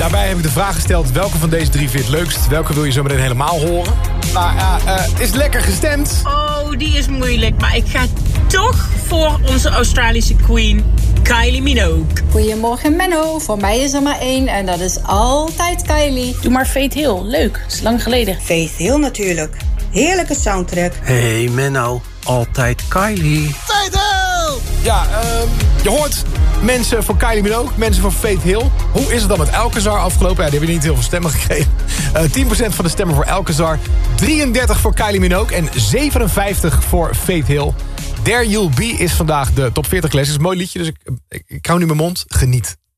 Daarbij heb ik de vraag gesteld, welke van deze 3 vind je het leukst? Welke wil je zo meteen helemaal horen? Nou ja, is lekker gestemd. Oh, die is moeilijk. Maar ik ga toch voor onze Australische queen, Kylie Minogue. Goedemorgen Menno, voor mij is er maar 1 en dat is altijd Kylie. Doe maar Faith Hill, leuk, is lang geleden. Faith Hill natuurlijk, heerlijke soundtrack. Hey Menno, altijd Kylie. Faith Hill! Ja, je hoort mensen voor Kylie Minogue, mensen voor Faith Hill. Hoe is het dan met Alcazar afgelopen? Ja, die hebben niet heel veel stemmen gekregen. 10% van de stemmen voor Alcazar, 33 voor Kylie Minogue en 57 voor Faith Hill. There You'll Be is vandaag de top 40 classics. Mooi liedje, dus ik hou nu mijn mond. Geniet.